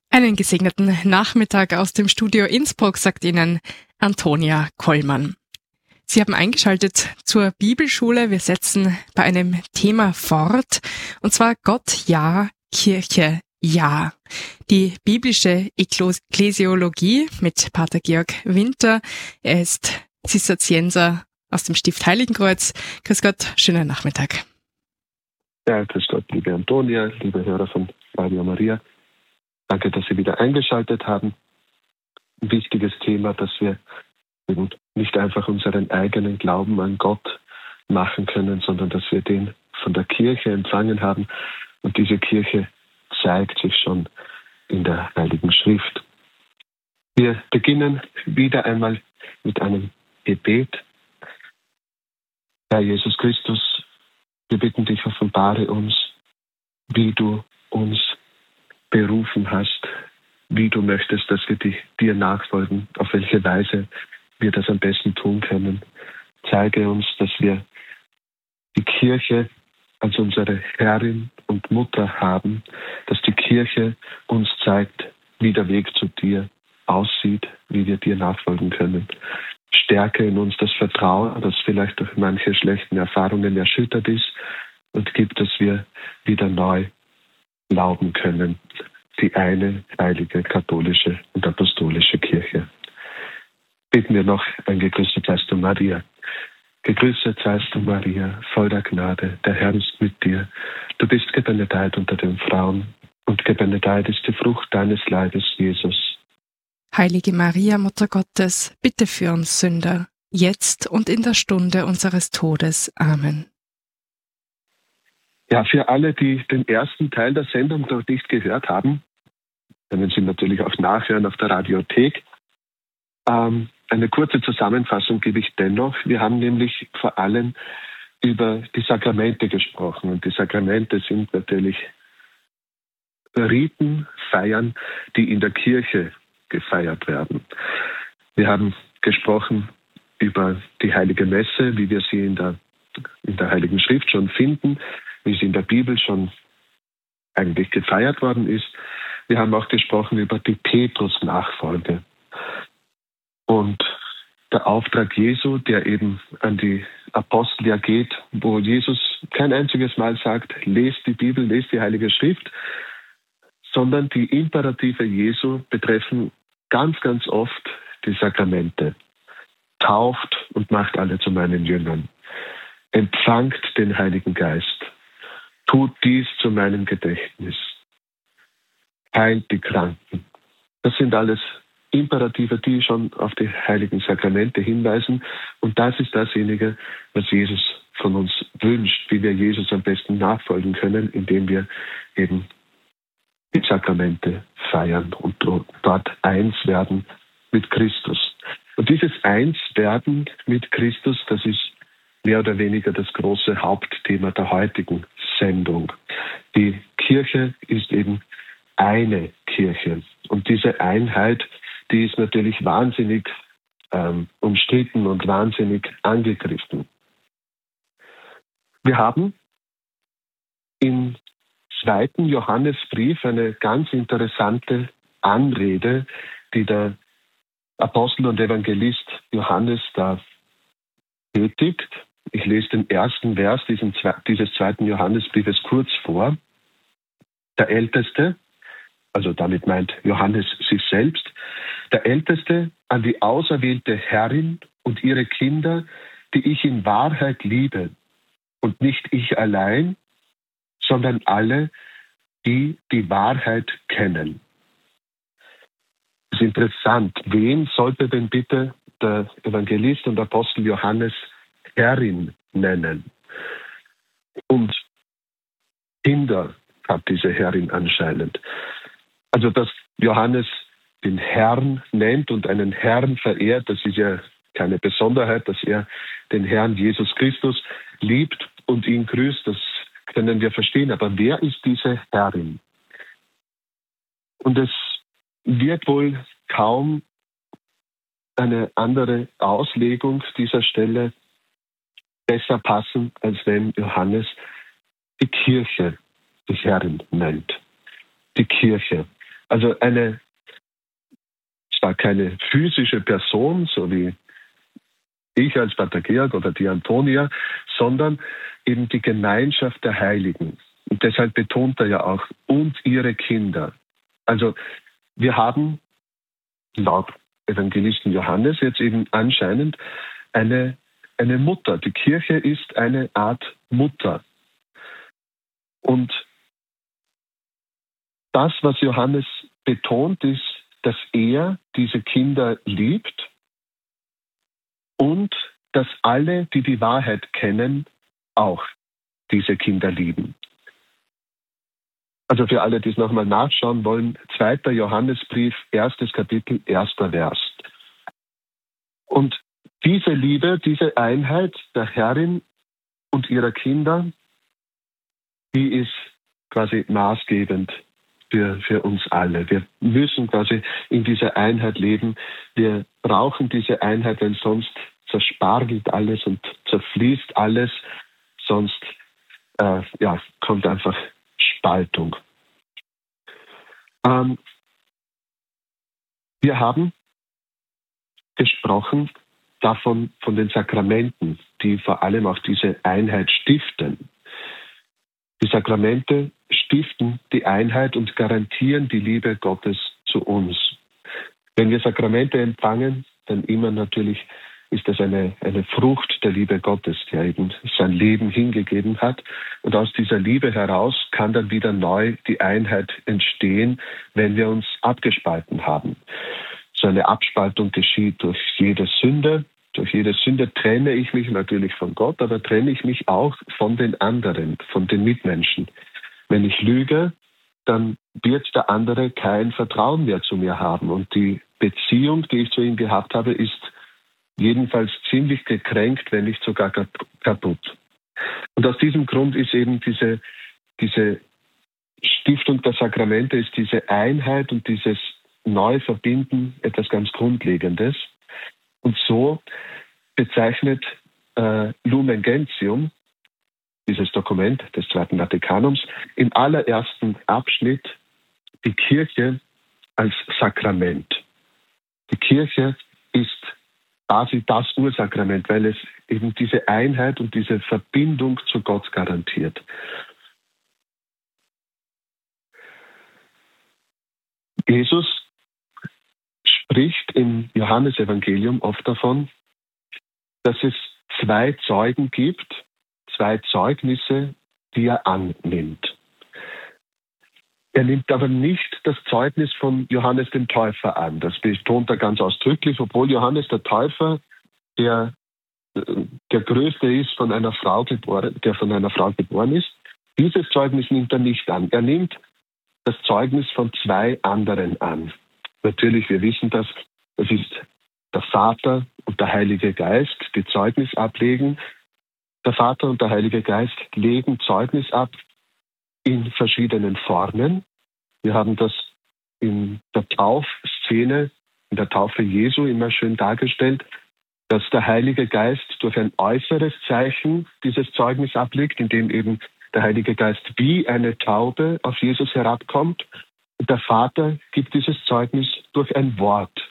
Einen gesegneten Nachmittag aus dem Studio Innsbruck, sagt Ihnen Antonia Kollmann. Sie haben eingeschaltet zur Bibelschule. Wir setzen bei einem Thema fort, und zwar Gott ja, Kirche ja. Die biblische Ekklesiologie mit Pater Georg Winter. Er ist Zisterzienser aus dem Stift Heiligenkreuz. Grüß Gott, schönen Nachmittag. Ja, grüß Gott, liebe Antonia, liebe Hörer von Radio Maria. Danke, dass Sie wieder eingeschaltet haben. Ein wichtiges Thema, dass wir nicht einfach unseren eigenen Glauben an Gott machen können, sondern dass wir den von der Kirche empfangen haben. Und diese Kirche zeigt sich schon in der Heiligen Schrift. Wir beginnen wieder einmal mit einem Gebet. Herr Jesus Christus, wir bitten dich, offenbare uns, wie du uns berufen hast, wie du möchtest, dass wir dir nachfolgen, auf welche Weise wir das am besten tun können. Zeige uns, dass wir die Kirche als unsere Herrin und Mutter haben, dass die Kirche uns zeigt, wie der Weg zu dir aussieht, wie wir dir nachfolgen können. Stärke in uns das Vertrauen, das vielleicht durch manche schlechten Erfahrungen erschüttert ist, und gib, dass wir wieder neu glauben können, die eine heilige, katholische und apostolische Kirche. Beten wir noch ein gegrüßet seist du, Maria. Gegrüßet seist du, Maria, voll der Gnade, der Herr ist mit dir. Du bist gebenedeit unter den Frauen, und gebenedeit ist die Frucht deines Leibes, Jesus. Heilige Maria, Mutter Gottes, bitte für uns Sünder, jetzt und in der Stunde unseres Todes. Amen. Ja, für alle, die den ersten Teil der Sendung noch nicht gehört haben, können Sie natürlich auch nachhören auf der Radiothek. Eine kurze Zusammenfassung gebe ich dennoch. Wir haben nämlich vor allem über die Sakramente gesprochen. Und die Sakramente sind natürlich Riten, Feiern, die in der Kirche gefeiert werden. Wir haben gesprochen über die Heilige Messe, wie wir sie in der Heiligen Schrift schon finden, wie sie in der Bibel schon eigentlich gefeiert worden ist. Wir haben auch gesprochen über die Petrus-Nachfolge und der Auftrag Jesu, der eben an die Apostel ja geht, wo Jesus kein einziges Mal sagt, lest die Bibel, lest die Heilige Schrift, sondern die Imperative Jesu betreffen ganz, ganz oft die Sakramente. Tauft und macht alle zu meinen Jüngern. Empfangt den Heiligen Geist. Tut dies zu meinem Gedächtnis. Heilt die Kranken. Das sind alles Imperative, die schon auf die heiligen Sakramente hinweisen. Und das ist dasjenige, was Jesus von uns wünscht, wie wir Jesus am besten nachfolgen können, indem wir eben die Sakramente feiern und dort eins werden mit Christus. Und dieses Einswerden mit Christus, das ist mehr oder weniger das große Hauptthema der heutigen Sendung. Die Kirche ist eben eine Kirche. Und diese Einheit, die ist natürlich wahnsinnig umstritten und wahnsinnig angegriffen. Wir haben im 2. Johannesbrief eine ganz interessante Anrede, die der Apostel und Evangelist Johannes da tätigt. Ich lese den ersten Vers dieses 2. Johannesbriefes kurz vor. Der Älteste, also damit meint Johannes sich selbst, der Älteste an die auserwählte Herrin und ihre Kinder, die ich in Wahrheit liebe, und nicht ich allein, sondern alle, die die Wahrheit kennen. Das ist interessant. Wen sollte denn bitte der Evangelist und Apostel Johannes Herrin nennen? Und Kinder hat diese Herrin anscheinend. Also, dass Johannes den Herrn nennt und einen Herrn verehrt, das ist ja keine Besonderheit, dass er den Herrn Jesus Christus liebt und ihn grüßt, das können wir verstehen. Aber wer ist diese Herrin? Und es wird wohl kaum eine andere Auslegung dieser Stelle besser passen, als wenn Johannes die Kirche die Herrin nennt. Die Kirche. Also zwar keine physische Person, so wie ich als Pater Georg oder die Antonia, sondern eben die Gemeinschaft der Heiligen. Und deshalb betont er ja auch, und ihre Kinder. Also wir haben laut Evangelisten Johannes jetzt eben anscheinend eine Mutter. Die Kirche ist eine Art Mutter. Und das, was Johannes betont, ist, dass er diese Kinder liebt und dass alle, die die Wahrheit kennen, auch diese Kinder lieben. Also für alle, die es nochmal nachschauen wollen, 2. Johannesbrief, 1. Kapitel, 1. Vers. Und diese Liebe, diese Einheit der Herrin und ihrer Kinder, die ist quasi maßgebend für uns alle. Wir müssen quasi in dieser Einheit leben. Wir brauchen diese Einheit, denn sonst zerspargelt alles und zerfließt alles. Sonst kommt einfach Spaltung. Wir haben gesprochen davon, von den Sakramenten, die vor allem auch diese Einheit stiften. Die Sakramente stiften die Einheit und garantieren die Liebe Gottes zu uns. Wenn wir Sakramente empfangen, dann immer natürlich ist das eine Frucht der Liebe Gottes, der eben sein Leben hingegeben hat. Und aus dieser Liebe heraus kann dann wieder neu die Einheit entstehen, wenn wir uns abgespalten haben. So eine Abspaltung geschieht durch jede Sünde. Durch jede Sünde trenne ich mich natürlich von Gott, aber trenne ich mich auch von den anderen, von den Mitmenschen. Wenn ich lüge, dann wird der andere kein Vertrauen mehr zu mir haben. Und die Beziehung, die ich zu ihm gehabt habe, ist jedenfalls ziemlich gekränkt, wenn nicht sogar kaputt. Und aus diesem Grund ist eben diese Stiftung der Sakramente, ist diese Einheit und dieses Neuverbinden etwas ganz Grundlegendes. Und so bezeichnet Lumen Gentium, dieses Dokument des Zweiten Vatikanums, im allerersten Abschnitt die Kirche als Sakrament. Die Kirche ist quasi das Ursakrament, weil es eben diese Einheit und diese Verbindung zu Gott garantiert. Jesus spricht im Johannesevangelium oft davon, dass es 2 Zeugen gibt, 2 Zeugnisse, die er annimmt. Er nimmt aber nicht das Zeugnis von Johannes dem Täufer an. Das betont er ganz ausdrücklich, obwohl Johannes der Täufer der Größte ist, der von einer Frau geboren ist. Dieses Zeugnis nimmt er nicht an. Er nimmt das Zeugnis von 2 anderen an. Natürlich, wir wissen das ist der Vater und der Heilige Geist, die Zeugnis ablegen. Der Vater und der Heilige Geist legen Zeugnis ab in verschiedenen Formen. Wir haben das in der Taufszene, in der Taufe Jesu immer schön dargestellt, dass der Heilige Geist durch ein äußeres Zeichen dieses Zeugnis ablegt, indem eben der Heilige Geist wie eine Taube auf Jesus herabkommt. Und der Vater gibt dieses Zeugnis durch ein Wort.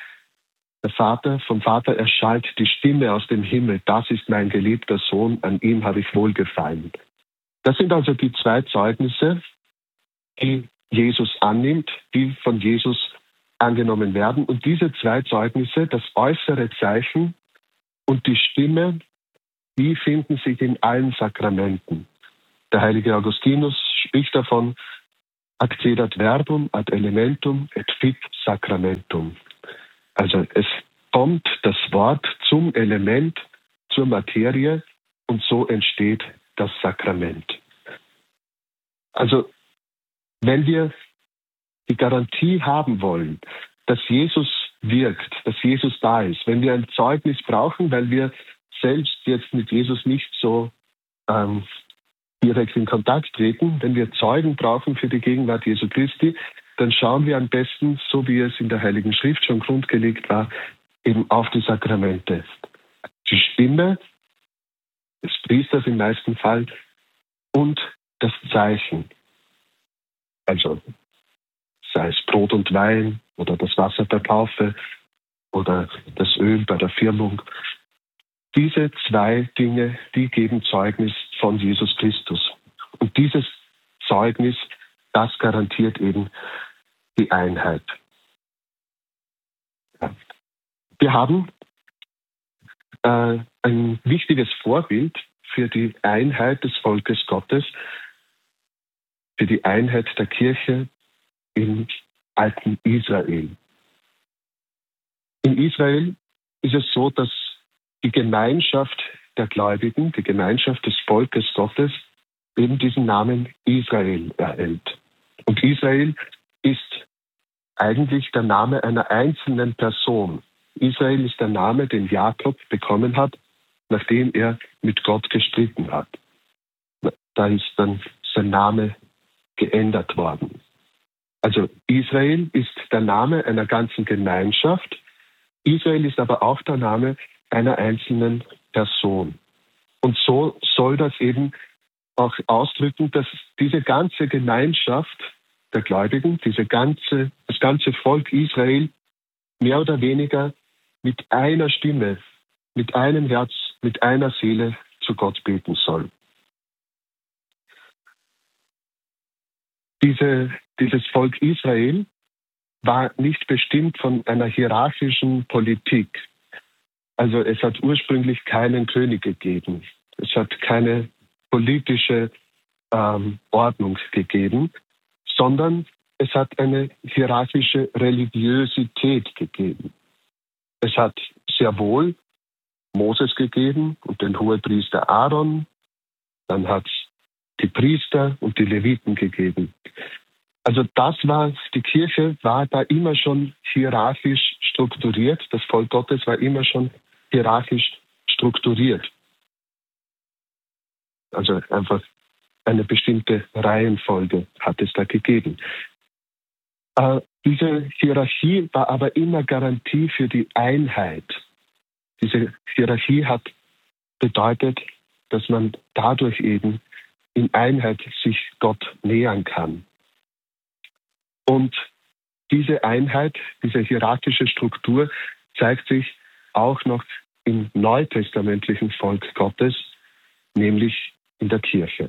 Vom Vater erschallt die Stimme aus dem Himmel. Das ist mein geliebter Sohn, an ihm habe ich wohlgefallen. Das sind also die 2 Zeugnisse, die Jesus annimmt, die von Jesus angenommen werden. Und diese 2 Zeugnisse, das äußere Zeichen und die Stimme, die finden sich in allen Sakramenten. Der heilige Augustinus spricht davon, accedat verbum ad elementum et fit sacramentum. Also es kommt das Wort zum Element, zur Materie und so entsteht das Sakrament. Also wenn wir die Garantie haben wollen, dass Jesus wirkt, dass Jesus da ist, wenn wir ein Zeugnis brauchen, weil wir selbst jetzt mit Jesus nicht so direkt in Kontakt treten, wenn wir Zeugen brauchen für die Gegenwart Jesu Christi, dann schauen wir am besten, so wie es in der Heiligen Schrift schon grundgelegt war, eben auf die Sakramente. Die Stimme des Priesters im meisten Fall und das Zeichen. Also sei es Brot und Wein oder das Wasser der Taufe oder das Öl bei der Firmung. Diese zwei Dinge, die geben Zeugnis von Jesus Christus. Und dieses Zeugnis, das garantiert eben die Einheit. Wir haben ein wichtiges Vorbild für die Einheit des Volkes Gottes, für die Einheit der Kirche im alten Israel. In Israel ist es so, dass die Gemeinschaft der Gläubigen, die Gemeinschaft des Volkes Gottes, eben diesen Namen Israel erhält. Und Israel ist eigentlich der Name einer einzelnen Person. Israel ist der Name, den Jakob bekommen hat, nachdem er mit Gott gestritten hat. Da ist dann sein Name geändert worden. Also Israel ist der Name einer ganzen Gemeinschaft. Israel ist aber auch der Name einer einzelnen Person. Und so soll das eben auch ausdrücken, dass diese ganze Gemeinschaft der Gläubigen, das ganze Volk Israel mehr oder weniger mit einer Stimme, mit einem Herz, mit einer Seele zu Gott beten soll. Dieses Volk Israel war nicht bestimmt von einer hierarchischen Politik. Also es hat ursprünglich keinen König gegeben. Es hat keine politische Ordnung gegeben, sondern es hat eine hierarchische Religiosität gegeben. Es hat sehr wohl Moses gegeben und den Hohepriester Aaron, dann hat es die Priester und die Leviten gegeben. Also die Kirche war da immer schon hierarchisch strukturiert, das Volk Gottes war immer schon hierarchisch strukturiert. Also einfach eine bestimmte Reihenfolge hat es da gegeben. Diese Hierarchie war aber immer Garantie für die Einheit. Diese Hierarchie hat bedeutet, dass man dadurch eben in Einheit sich Gott nähern kann. Und diese Einheit, diese hierarchische Struktur zeigt sich auch noch im neutestamentlichen Volk Gottes, nämlich in der Kirche.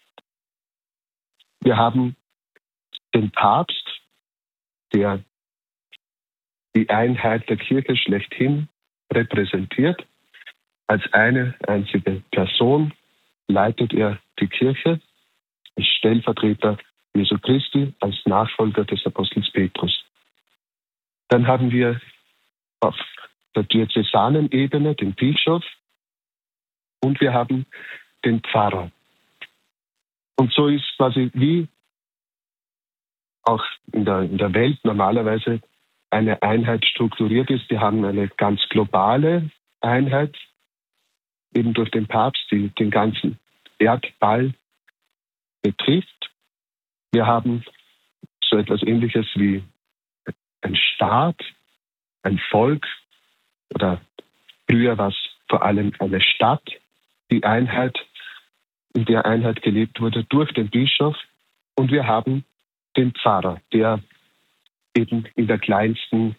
Wir haben den Papst, der die Einheit der Kirche schlechthin repräsentiert. Als eine einzige Person leitet er die Kirche als Stellvertreter Jesu Christi, als Nachfolger des Apostels Petrus. Dann haben wir auf der diözesanen Ebene den Bischof und wir haben den Pfarrer. Und so ist quasi wie auch in der Welt normalerweise eine Einheit strukturiert ist. Wir haben eine ganz globale Einheit, eben durch den Papst, die den ganzen Erdball betrifft. Wir haben so etwas Ähnliches wie ein Staat, ein Volk oder früher war es vor allem eine Stadt, die Einheit, in der Einheit gelebt wurde durch den Bischof. Und wir haben den Pfarrer, der eben in der kleinsten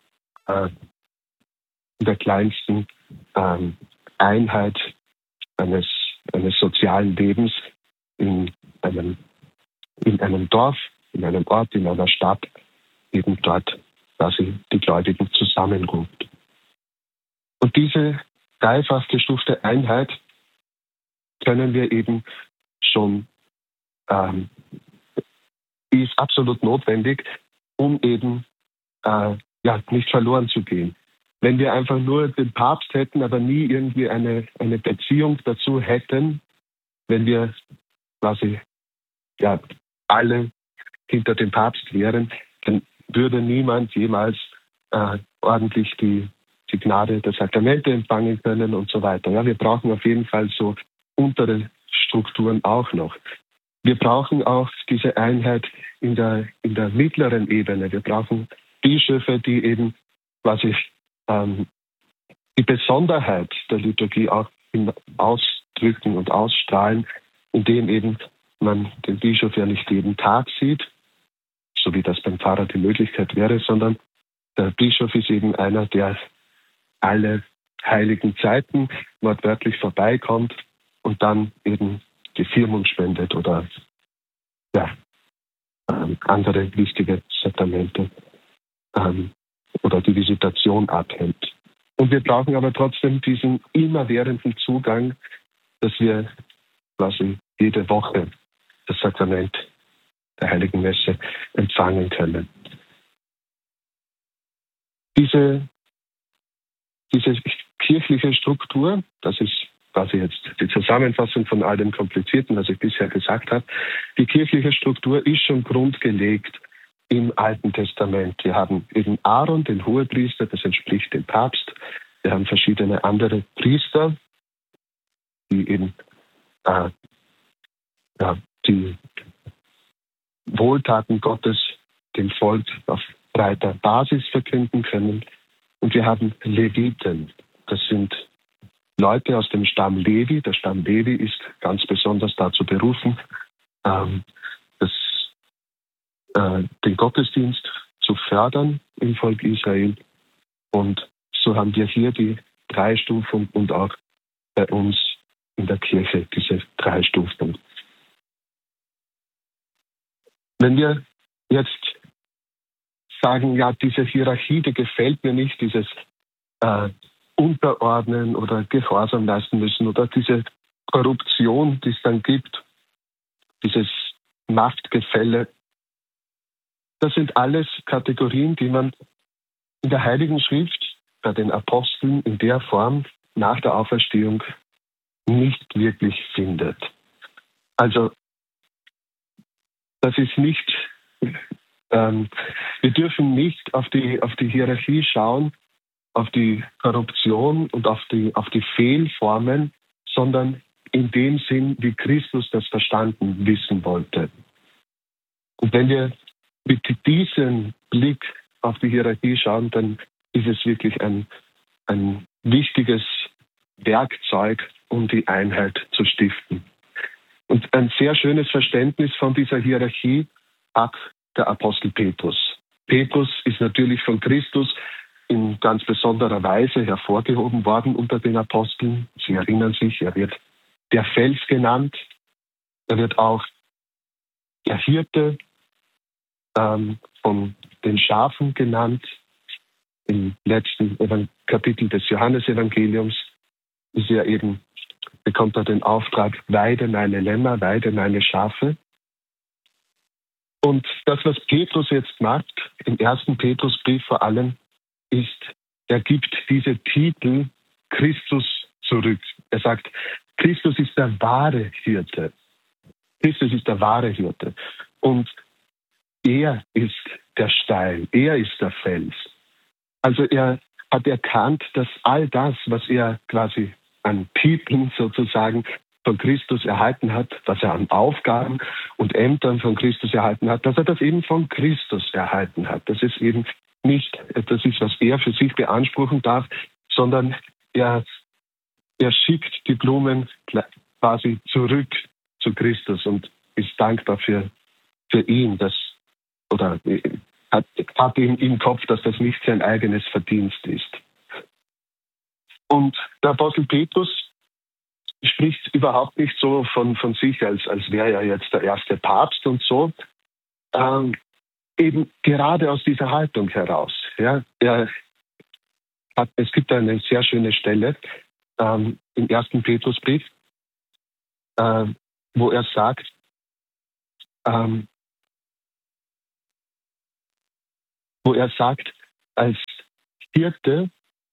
Einheit eines sozialen Lebens in einem Dorf, in einem Ort, in einer Stadt, eben dort quasi die Gläubigen zusammenruft. Und diese dreifach gestufte Einheit können wir eben schon, die ist absolut notwendig, um eben nicht verloren zu gehen. Wenn wir einfach nur den Papst hätten, aber nie irgendwie eine Beziehung dazu hätten, wenn wir quasi alle hinter dem Papst wären, dann würde niemand jemals ordentlich die Gnade der Sakramente empfangen können und so weiter. Ja, wir brauchen auf jeden Fall so untere Strukturen auch noch. Wir brauchen auch diese Einheit in der mittleren Ebene. Wir brauchen Bischöfe, die eben quasi die Besonderheit der Liturgie auch ausdrücken und ausstrahlen, indem eben man den Bischof ja nicht jeden Tag sieht, so wie das beim Pfarrer die Möglichkeit wäre, sondern der Bischof ist eben einer, der alle heiligen Zeiten wortwörtlich vorbeikommt und dann eben die Firmung spendet oder andere wichtige Sakramente oder die Visitation abhält. Und wir brauchen aber trotzdem diesen immerwährenden Zugang, dass wir quasi jede Woche das Sakrament der Heiligen Messe empfangen können. Diese kirchliche Struktur, das ist quasi jetzt die Zusammenfassung von all dem Komplizierten, was ich bisher gesagt habe, die kirchliche Struktur ist schon grundgelegt im Alten Testament. Wir haben eben Aaron, den Hohepriester, das entspricht dem Papst. Wir haben verschiedene andere Priester, die eben die Wohltaten Gottes dem Volk auf breiter Basis verkünden können. Und wir haben Leviten. Das sind Leute aus dem Stamm Levi. Der Stamm Levi ist ganz besonders dazu berufen, den Gottesdienst zu fördern im Volk Israel. Und so haben wir hier die Dreistufung und auch bei uns in der Kirche diese Dreistufung. Wenn wir jetzt sagen, ja, diese Hierarchie, die gefällt mir nicht, dieses Unterordnen oder Gehorsam leisten müssen oder diese Korruption, die es dann gibt, dieses Machtgefälle, das sind alles Kategorien, die man in der Heiligen Schrift bei den Aposteln in der Form nach der Auferstehung nicht wirklich findet. Also das ist nicht, wir dürfen nicht auf die Hierarchie schauen, auf die Korruption und auf die Fehlformen, sondern in dem Sinn, wie Christus das verstanden wissen wollte. Und wenn wir mit diesem Blick auf die Hierarchie schauen, dann ist es wirklich ein wichtiges Werkzeug, um die Einheit zu stiften. Und ein sehr schönes Verständnis von dieser Hierarchie hat der Apostel Petrus. Petrus ist natürlich von Christus in ganz besonderer Weise hervorgehoben worden unter den Aposteln. Sie erinnern sich, er wird der Fels genannt. Er wird auch der Hirte von den Schafen genannt. Im letzten Kapitel des Johannesevangeliums bekommt er den Auftrag, weide meine Lämmer, weide meine Schafe. Und das, was Petrus jetzt macht, im 1. Petrusbrief vor allem, ist, er gibt diese Titel Christus zurück. Er sagt, Christus ist der wahre Hirte. Christus ist der wahre Hirte. Und er ist der Stein, er ist der Fels. Also er hat erkannt, dass all das, was er quasi an Titeln sozusagen von Christus erhalten hat, was er an Aufgaben und Ämtern von Christus erhalten hat, dass er das eben von Christus erhalten hat. Dass es eben nicht etwas ist, was er für sich beanspruchen darf, sondern er schickt die Blumen quasi zurück zu Christus und ist dankbar für ihn, hat im Kopf, dass das nicht sein eigenes Verdienst ist. Und der Apostel Petrus spricht überhaupt nicht so von sich, als wäre er jetzt der erste Papst und so. Eben gerade aus dieser Haltung heraus. Ja, es gibt eine sehr schöne Stelle im 1. Petrusbrief, wo er sagt, als Hirte,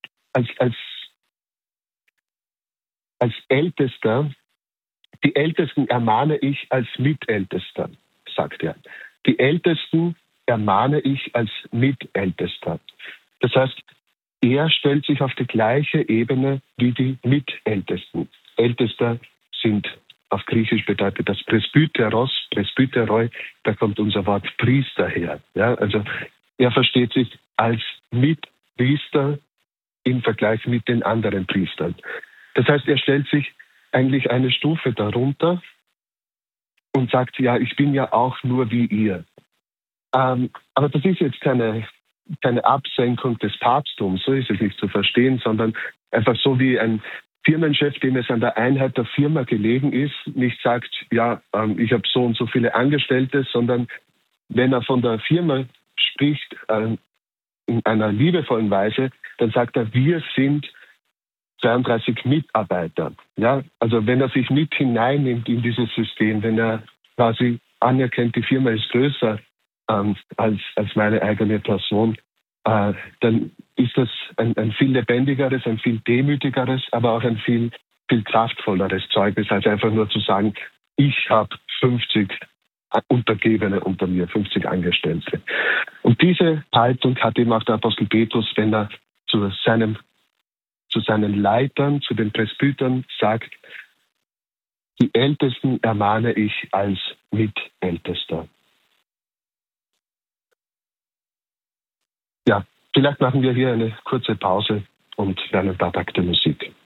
als Ältester, die Ältesten ermahne ich als Mitältester, sagt er. Die Ältesten ermahne ich als Mitältester. Das heißt, er stellt sich auf die gleiche Ebene wie die Mitältesten. Ältester sind auf Griechisch bedeutet das Presbyteroi, da kommt unser Wort Priester her. Ja, also er versteht sich als Mitpriester im Vergleich mit den anderen Priestern. Das heißt, er stellt sich eigentlich eine Stufe darunter und sagt, ja, ich bin ja auch nur wie ihr. Aber das ist jetzt keine Absenkung des Papsttums, so ist es nicht zu verstehen, sondern einfach so wie ein Firmenchef, dem es an der Einheit der Firma gelegen ist, nicht sagt, ja, ich habe so und so viele Angestellte, sondern wenn er von der Firma spricht in einer liebevollen Weise, dann sagt er, wir sind 32 Mitarbeiter. Ja? Also wenn er sich mit hineinnimmt in dieses System, wenn er quasi anerkennt, die Firma ist größer als meine eigene Person, dann ist das ein viel lebendigeres, ein viel demütigeres, aber auch ein viel kraftvolleres Zeugnis, als einfach nur zu sagen, ich habe 50 Untergebene unter mir, 50 Angestellte. Und diese Haltung hat eben auch der Apostel Petrus, wenn er zu seinen Leitern, zu den Presbytern sagt, die Ältesten ermahne ich als Mitältester. Ja, vielleicht machen wir hier eine kurze Pause und hören ein paar Takte Musik.